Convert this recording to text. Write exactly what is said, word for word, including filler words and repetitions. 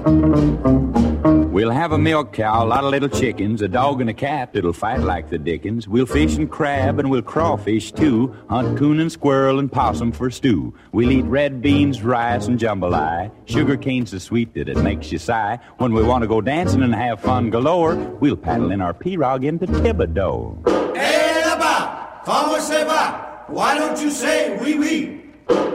We'll have a milk cow, a lot of little chickens, a dog and a cat that'll fight like the dickens. We'll fish and crab and we'll crawfish too, hunt coon and squirrel and possum for stew. We'll eat red beans, rice and jambalaya. Sugar cane's so sweet that it makes you sigh. When we want to go dancing and have fun galore, we'll paddle in our pirogue into Thibodeau. Hey, là-bas, comment ça va? Why don't you say oui, oui?